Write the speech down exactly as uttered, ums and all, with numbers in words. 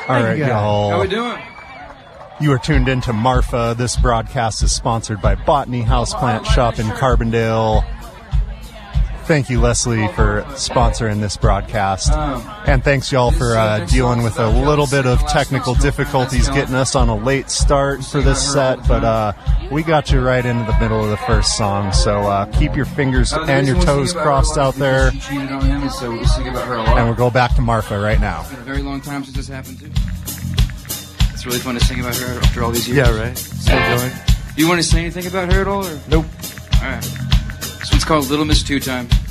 All right, y'all. How we doing? You are tuned into Marfa. This broadcast is sponsored by Botany Houseplant Shop in Carbondale. Thank you, Leslie, for sponsoring this broadcast. And thanks, y'all, for uh, dealing with a little bit of technical difficulties getting us on a late start for this set. But uh, we got you right into the middle of the first song. So uh, keep your fingers and your toes crossed out there. And we'll go back to Marfa right now. It's been a very long time since this happened, too. It's really fun to sing about her after all these years. Yeah, right. Still going. Do you want to say anything about her at all? Or? Nope. All right. This one's called Little Miss Two Time.